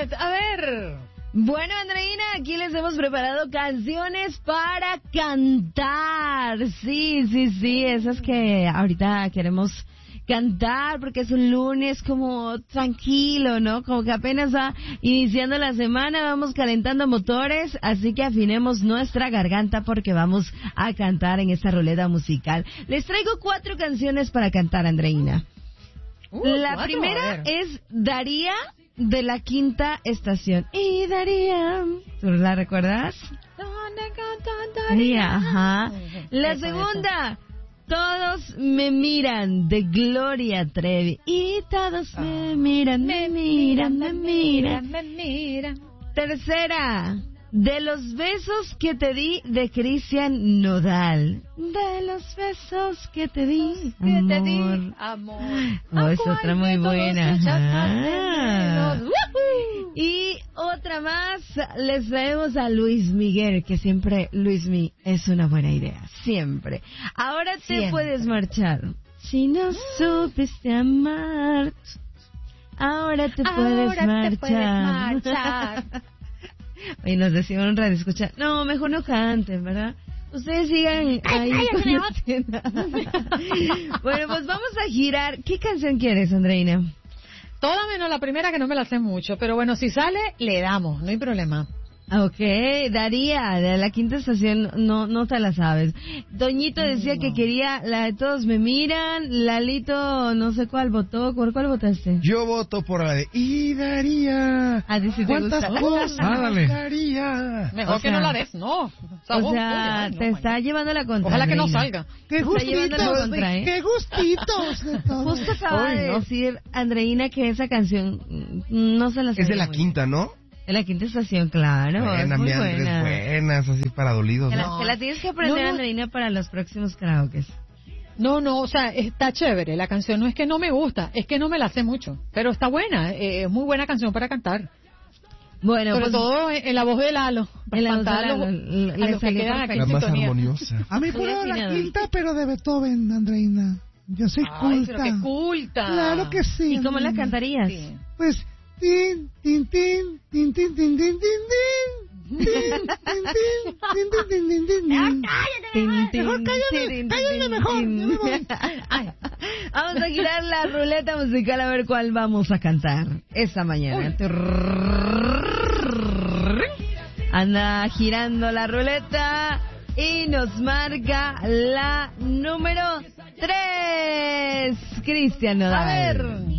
Janet, a ver. Bueno, Andreina, aquí les hemos preparado canciones para cantar. Sí, esas que ahorita queremos cantar porque es un lunes como tranquilo, ¿no? Como que apenas va iniciando la semana, vamos calentando motores, así que afinemos nuestra garganta porque vamos a cantar en esta ruleta musical. Les traigo 4 canciones para cantar, Andreina. La primera es Daría, de la Quinta Estación. Y Daría, ¿tú la recuerdas? Daría, ajá. La segunda, Todos me miran, de Gloria Trevi. Y todos me miran. Tercera, De los besos que te di, de Cristian Nodal. De los besos que te di, amor. Oh, es otra muy buena. Y otra más, les traemos a Luis Miguel, que siempre Luismi es una buena idea, siempre. Ahora te puedes marchar. Si no supiste amar, ahora te puedes marchar. Y nos decían en radio, escucha, no, mejor no canten, ¿verdad? Ustedes sigan ahí. Bueno, pues vamos a girar. ¿Qué canción quieres, Andreina? Toda menos la primera, que no me la sé mucho, pero bueno, si sale, le damos, no hay problema. Ok, Daría, de la Quinta Estación, no te la sabes. Doñito decía que quería la de Todos me miran, Lalito, no sé cuál votó. ¿Por cuál votaste? Yo voto por la de Y Daría. A ti sí te ¿Cuántas gusta. cosas Dale. Daría? Mejor que no la des, no. O sea, te está llevando la contra. Ojalá que no Andreina. salga. ¡Qué Está llevando la gustitos! contra, ¿eh? ¡Qué gustitos! de todo. Justo acaba de decir Andreina que esa canción no se la sabe. Es de la muy Quinta, ¿no? De la Quinta Estación, claro. Buena, es muy mi Andrés, buena. buenas, así para dolidos, ¿no? Te la tienes que aprender, No. Andreina, para los próximos karaokes. No, o sea, está chévere la canción. No es que no me gusta, es que no me la sé mucho. Pero está buena, es muy buena canción para cantar. Bueno, Sobre pues todo en la voz de Lalo. En la voz de Cantar a Lalo, los- le a los que salió quedan aquí La en más sintonía. armoniosa. A mí Muy por la afinado. Quinta, pero de Beethoven, Andreina. Yo soy Ay, culta. pero qué culta. Claro que sí. ¿Y cómo la Andreina. cantarías? Sí. Pues, tin, tin, tin, tin, tin, tin, tin, tin, tin. Tin, tin, tin, tin, tin, tin, tin, tin. Mejor cállame mejor. Ya me voy. Ay, vamos a girar la ruleta musical a ver cuál vamos a cantar esta mañana. Anda girando la ruleta y nos marca la número 3. Cristian Nodal. A ver.